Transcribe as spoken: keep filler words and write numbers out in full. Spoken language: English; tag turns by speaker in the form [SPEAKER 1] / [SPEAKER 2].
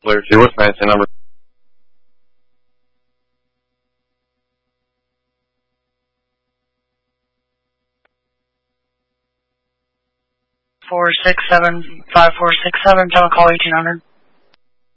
[SPEAKER 1] Layer two, what's my number?
[SPEAKER 2] Four six seven five four six seven. Tell call eighteen hundred.